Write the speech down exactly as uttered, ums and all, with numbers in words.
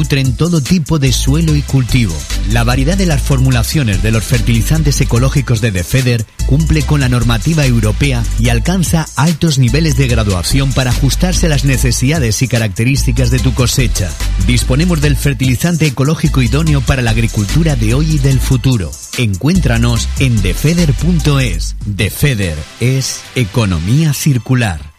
nutren todo tipo de suelo y cultivo. La variedad de las formulaciones de los fertilizantes ecológicos de Defeder cumple con la normativa europea y alcanza altos niveles de graduación para ajustarse a las necesidades y características de tu cosecha. Disponemos del fertilizante ecológico idóneo para la agricultura de hoy y del futuro. Encuéntranos en defeder punto es. Defeder es economía circular.